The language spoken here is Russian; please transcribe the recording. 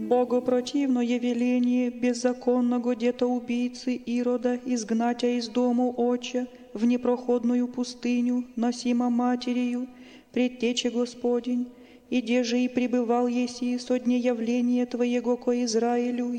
Богопротивное веление беззаконного детоубийцы Ирода изгнатя из дому отча в непроходную пустыню, носимо матерью, предтече Господень, и де же и пребывал еси со дня явления Твоего ко Израилю,